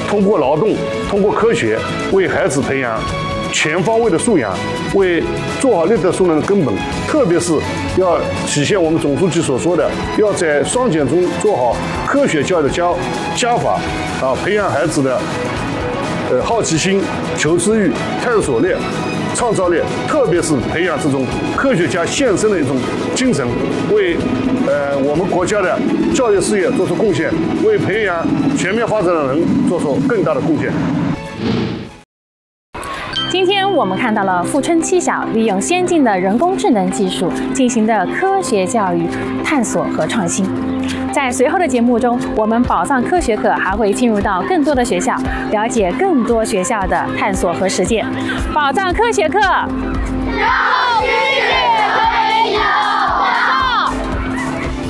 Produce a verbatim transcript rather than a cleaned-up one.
通过劳动，通过科学，为孩子培养全方位的素养，为做好立德树人的根本。特别是要体现我们总书记所说的，要在双减中做好科学教育的加加法啊，培养孩子的呃好奇心、求知欲、探索力、创造力，特别是培养这种科学家献身的一种精神，为呃我们国家的教育事业做出贡献，为培养全面发展的人做出更大的贡献。 今天我们看到了富春七小利用先进的人工智能技术进行的科学教育探索和创新。在随后的节目中，我们宝藏科学课还会进入到更多的学校，了解更多学校的探索和实践。宝藏科学课， 让世界